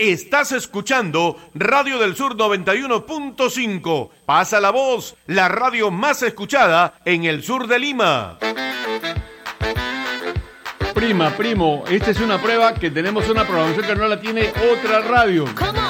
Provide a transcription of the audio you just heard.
Estás escuchando Radio del Sur 91.5. Pasa la voz, la radio más escuchada en el sur de Lima. Primo, esta es una prueba que tenemos una programación que no la tiene otra radio.